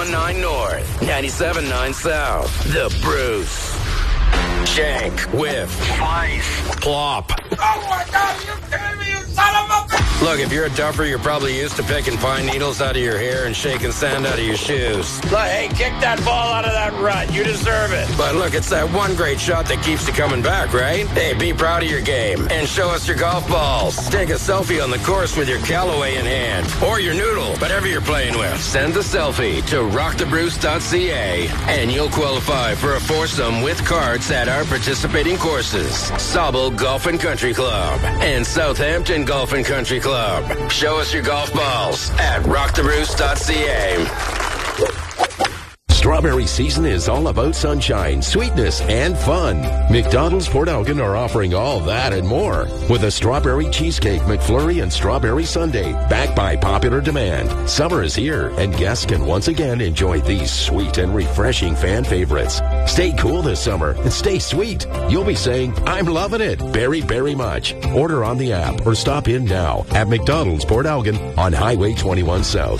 91.9 North, 97.9 South. The Bruce. Shank, whiff, slice, plop. Oh my God, you kidding me, you son of a bitch! Look, if you're a duffer, you're probably used to picking pine needles out of your hair and shaking sand out of your shoes. Look, hey, kick that ball out of that rut. You deserve it. But look, it's that one great shot that keeps you coming back, right? Hey, be proud of your game and show us your golf balls. Take a selfie on the course with your Callaway in hand or your noodle, whatever you're playing with. Send the selfie to rockthebruce.ca and you'll qualify for a foursome with cards at our participating courses. Sauble Golf and Country Club and Southampton Golf and Country Club. Show us your golf balls at rockthebruce.ca. Strawberry season is all about sunshine, sweetness, and fun. McDonald's Port Elgin are offering all that and more with a strawberry cheesecake McFlurry and strawberry sundae backed by popular demand. Summer is here, and guests can once again enjoy these sweet and refreshing fan favorites. Stay cool this summer and stay sweet. You'll be saying, I'm loving it very, very much. Order on the app or stop in now at McDonald's Port Elgin on Highway 21 South.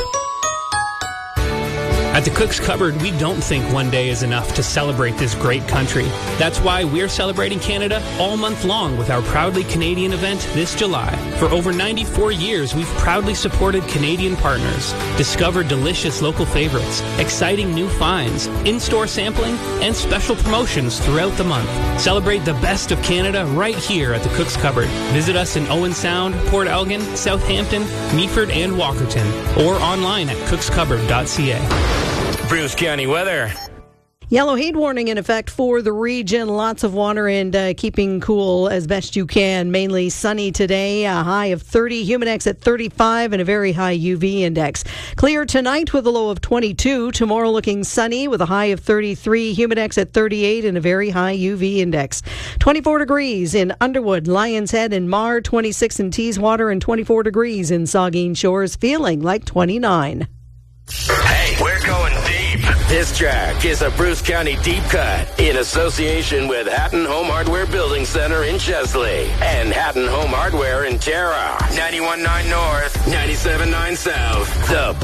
At the Cook's Cupboard, we don't think one day is enough to celebrate this great country. That's why we're celebrating Canada all month long with our Proudly Canadian event this July. For over 94 years, we've proudly supported Canadian partners, discovered delicious local favorites, exciting new finds, in-store sampling, and special promotions throughout the month. Celebrate the best of Canada right here at the Cook's Cupboard. Visit us in Owen Sound, Port Elgin, Southampton, Meaford, and Walkerton, or online at cookscupboard.ca. Bruce County weather. Yellow heat warning in effect for the region. Lots of water and keeping cool as best you can. Mainly sunny today. A high of 30. Humidex at 35 and a very high UV index. Clear tonight with a low of 22. Tomorrow looking sunny with a high of 33. Humidex at 38 and a very high UV index. 24 degrees in Underwood, Lions Head and Mar. 26 in Teeswater and 24 degrees in Saugeen Shores. Feeling like 29. Hey, we're going deep. This track is a Bruce County deep cut in association with Hatton Home Hardware Building Center in Chesley and Hatton Home Hardware in Tara. 91.9 North, 97.9 South. The